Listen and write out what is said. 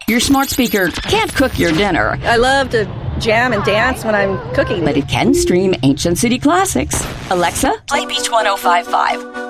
Your smart speaker can't cook your dinner. I love to jam and dance when I'm cooking. But it can stream ancient city classics. Alexa, play Beach 1055.